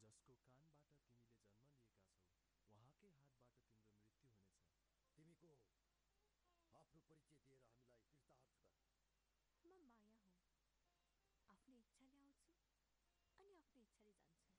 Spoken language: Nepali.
जसको कानबाट तिमीले जन्म लिएका छौ उहाँकै हातबाट तिम्रो मृत्यु हुनेछ। तिमी को हौ? आफ्नो परिचय दिएर हामीलाई कृतार्थ गर। म माया हुँ। आफ्नो इच्छाले आउँछु अनि आफ्नो इच्छाले जान्छु।